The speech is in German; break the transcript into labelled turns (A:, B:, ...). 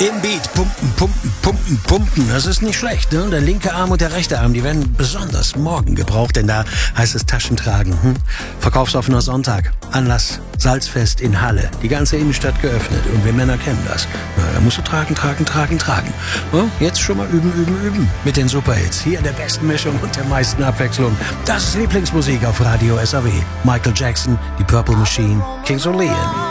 A: Im Beat, pumpen, pumpen, pumpen, pumpen. Das ist nicht schlecht, ne? Der linke Arm und der rechte Arm, die werden besonders morgen gebraucht, denn da heißt es Taschentragen. Verkaufsoffener Sonntag. Anlass, Salzfest in Halle. Die ganze Innenstadt geöffnet und wir Männer kennen das. Na, da musst du tragen. Ja, jetzt schon mal üben. Mit den Superhits. Hier in der besten Mischung und der meisten Abwechslung. Das ist Lieblingsmusik auf Radio SAW. Michael Jackson, die Purple Machine, Kings of Leon.